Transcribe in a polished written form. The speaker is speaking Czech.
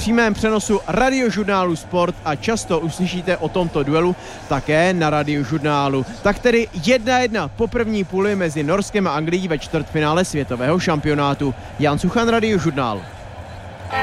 přímém přenosu Radiožurnálu Sport a často uslyšíte o tomto duelu také na Radiožurnálu. Tak tedy 1-1 po první půli mezi Norskem a Anglií ve čtvrtfinále světového šampionátu. Jan Suchan, Radiožurnál.